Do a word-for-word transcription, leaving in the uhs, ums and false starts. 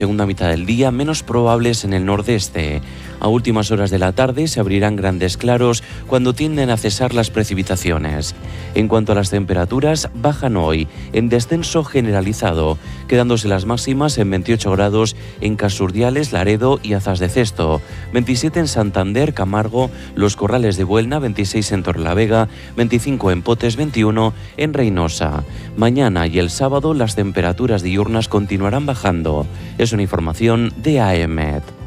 Segunda mitad del día, menos probables en el nordeste. A últimas horas de la tarde se abrirán grandes claros cuando tienden a cesar las precipitaciones. En cuanto a las temperaturas, bajan hoy, en descenso generalizado, quedándose las máximas en veintiocho grados en Casurdiales, Laredo y Azas de Cesto, veintisiete en Santander, Camargo, Los Corrales de Buelna, veintiséis en Torrelavega, veinticinco en Potes, veintiuno en Reynosa. Mañana y el sábado las temperaturas diurnas continuarán bajando. Es una información de A E M E T.